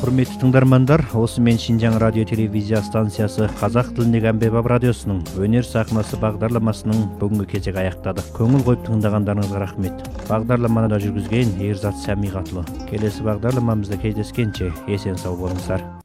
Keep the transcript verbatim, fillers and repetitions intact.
Құрметті тыңдармандар, осы мен Шинжаң радио телевизия станциясы қазақ тіліндегі әмбебап радиосының өнер сахнасы бағдарламасының бүгінгі кезегі аяқтадық. Көңіл қойып тыңдағандарыңызға рахмет. Бағдарламаны да жүргізген Ерзат Сәмиғатұлы. Келесі бағдарламамызда кездескенше есен сау болыңыздар.